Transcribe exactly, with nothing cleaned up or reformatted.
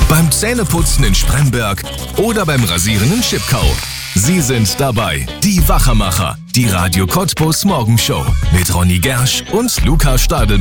beim Zähneputzen in Spremberg oder beim Rasieren in Schipkau. Sie sind dabei, die Wachermacher, die Radio Cottbus Morgenshow mit Ronny Gersch und Lukas Stadelmann.